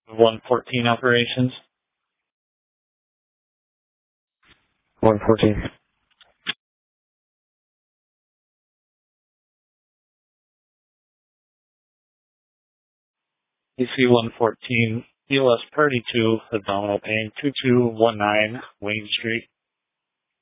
114 operations. 114. DC 114, ELS Party 2, abdominal pain, 2219 Wayne Street.